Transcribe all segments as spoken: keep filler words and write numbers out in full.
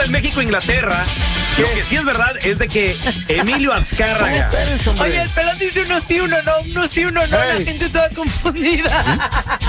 del México-Inglaterra, lo que sí es verdad es de que Emilio Azcárraga. Oye, el pelón dice uno sí, uno no, uno sí, uno no, hey. La gente toda confundida.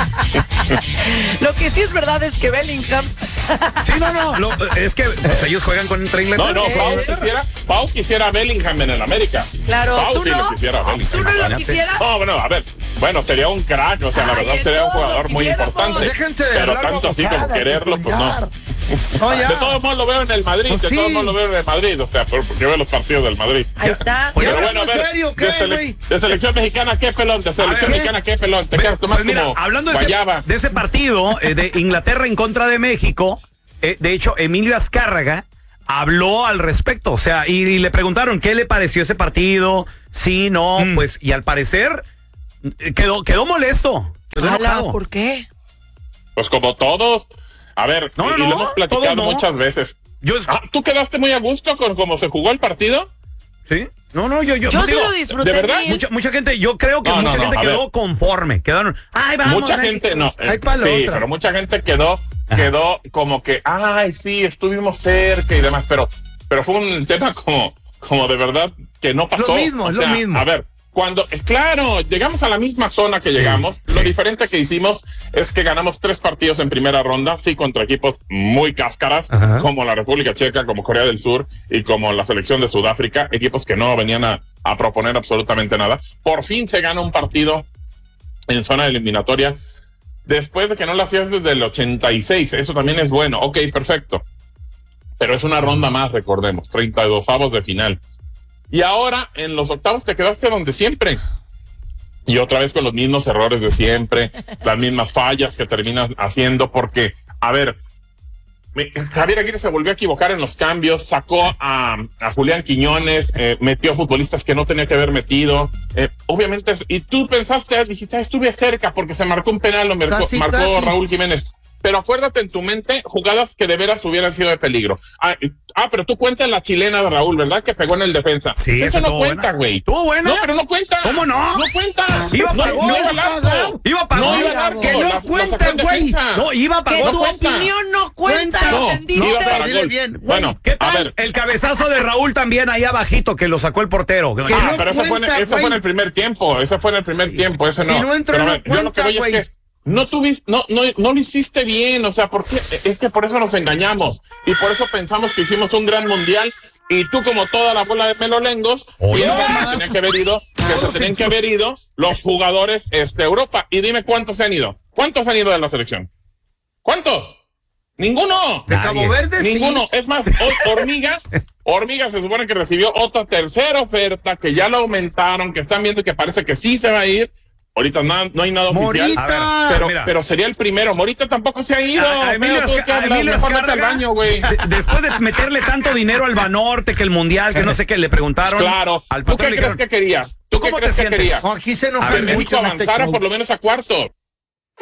Lo que sí es verdad es que Bellingham. Sí, no, no, lo, es que pues, ellos juegan contra Inglaterra. No, no, Pau quisiera, Pau quisiera Bellingham en el América. Claro, Pau ¿tú sí no? lo quisiera Bellingham. ¿Tú no lo quisieras? No, bueno, a ver, bueno, sería un crack, o sea, la Ay, verdad sería un jugador muy importante. Déjense de pero hablar tanto así como quererlo, pues no. No, ya. De todos modos lo veo en el Madrid, Pues de sí. todos modos lo veo en el Madrid, o sea, porque veo los partidos del Madrid. Ahí está. Oye, Pero bueno, a ver, serio, ¿qué, de, sele de selección mexicana, ¿qué pelón? De selección ver, mexicana, ¿qué pelón? Te quedas pues más mira, como hablando de guayaba. ese, de ese partido eh, de Inglaterra en contra de México, eh, de hecho, Emilio Azcárraga habló al respecto, o sea, y, y le preguntaron qué le pareció ese partido, sí, no, mm. pues, y al parecer eh, quedó, quedó molesto. Quedó Ala, ¿por qué? Pues como todos. A ver, no, no, y, y no, lo hemos platicado no. muchas veces. Yo es... ah, ¿tú quedaste muy a gusto con cómo se jugó el partido? Sí. No, no, yo, yo, yo digo, sí lo disfruté. ¿De verdad? Mucha, mucha gente, yo creo que no, mucha no, gente no, quedó ver. conforme. Quedaron, ay, vamos. Mucha ay, gente, no. Ay, Eh, pa' la sí, otra. pero mucha gente quedó, quedó como que, ay, sí, estuvimos cerca y demás, pero, pero fue un tema como, como de verdad que no pasó. Lo mismo, o es sea, lo mismo. A ver, cuando, claro, llegamos a la misma zona que llegamos, sí, lo sí. diferente que hicimos es que ganamos tres partidos en primera ronda, sí, contra equipos muy cáscaras, ajá, como la República Checa, como Corea del Sur y como la selección de Sudáfrica, equipos que no venían a, a proponer absolutamente nada. Por fin se gana un partido en zona eliminatoria, después de que no lo hacías desde el ochenta y seis, eso también es bueno, ok, perfecto. Pero es una ronda más, recordemos, treinta y dos avos de final. Y ahora, en los octavos te quedaste donde siempre. Y otra vez con los mismos errores de siempre, las mismas fallas que terminas haciendo, porque, a ver, me, Javier Aguirre se volvió a equivocar en los cambios, sacó a, a Julián Quiñones, eh, metió futbolistas que no tenía que haber metido. Eh, obviamente, y tú pensaste, dijiste, ah, estuve cerca porque se marcó un penal, lo marcó, casi, marcó casi. Raúl Jiménez. Pero acuérdate en tu mente, jugadas que de veras hubieran sido de peligro. Ah, ah pero tú cuentas la chilena de Raúl, ¿verdad? Que pegó en el defensa. Sí, eso no cuenta, güey. ¿Estuvo buena? No, pero no cuenta. ¿Cómo no? No cuenta. Iba no, para no iba al arco. Iba para no iba al arco. Que no la, cuenta, güey. No, iba para Que gol. tu no opinión no cuenta, no, ¿entendiste? No, iba para Dile gol. bien, bueno, ¿qué tal? A ver. El cabezazo de Raúl también ahí abajito que lo sacó el portero. Que ah, no pero eso, cuenta, fue, en, eso fue en el primer tiempo. Eso fue en el primer tiempo. Eso no. Si no entró, pero, no ver, yo lo que voy cuenta, es que no tuviste, no, no, no lo hiciste bien, o sea, porque es que por eso nos engañamos y por eso pensamos que hicimos un gran mundial y tú como toda la bola de melolengos piensas que se tenían que haber ido, que se tenían que haber ido los jugadores este Europa. Y dime cuántos se han ido, cuántos han ido de la selección, cuántos, ninguno, de Cabo Verde, ninguno, sí. Es más, Hormiga, Hormiga se supone que recibió otra tercera oferta que ya lo aumentaron, que están viendo que parece que sí se va a ir. Ahorita no, no hay nada Morita. oficial, ver, pero, pero sería el primero. Morita tampoco se ha ido. A, a Emilio, Azca, a Emilio Azcárraga, al baño, güey. De, después de meterle tanto dinero al Banorte, que el Mundial, que no sé qué, le preguntaron. Claro. Al ¿Tú qué crees que quería? ¿Tú qué crees que quería? No, aquí se a ver, México avanzara por lo menos a cuarto.